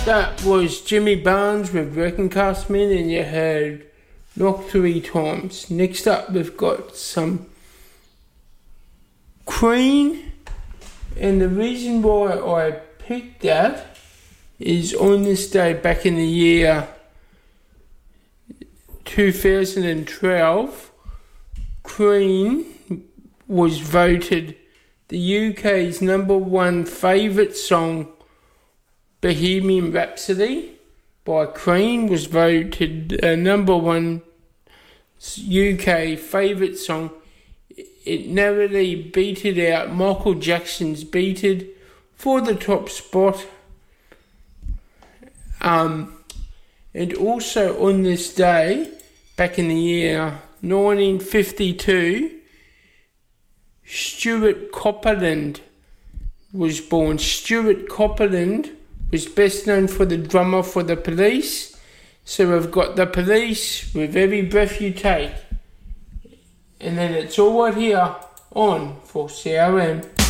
That was Jimmy Barnes with Wrecking Cast Men, and you heard Knock 3 Times. Next up, we've got some Queen, and the reason why I picked that is on this day back in the year 2012, Queen was voted the UK's #1 favourite song. Bohemian Rhapsody by Queen was voted #1 UK favourite song. It narrowly beated out Michael Jackson's Beat It for the top spot. And also on this day, back in the year 1952, Stuart Copeland was born. Stuart Copeland was best known for the drummer for the Police. So we've got the Police with Every Breath You Take. And then it's all right here on 4CRM.